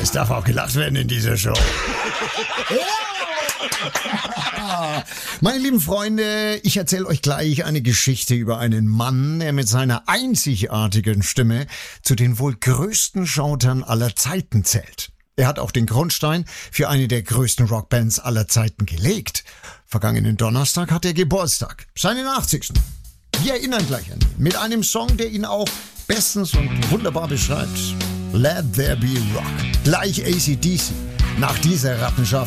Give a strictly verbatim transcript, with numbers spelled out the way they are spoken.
Es darf auch gelacht werden in dieser Show. Meine lieben Freunde, ich erzähle euch gleich eine Geschichte über einen Mann, der mit seiner einzigartigen Stimme zu den wohl größten Schautern aller Zeiten zählt. Er hat auch den Grundstein für eine der größten Rockbands aller Zeiten gelegt. Vergangenen Donnerstag hat er Geburtstag, seinen achtzigsten Wir erinnern gleich an ihn mit einem Song, der ihn auch bestens und wunderbar beschreibt. Let There Be Rock. Gleich A C D C. Nach dieser Rattenschaft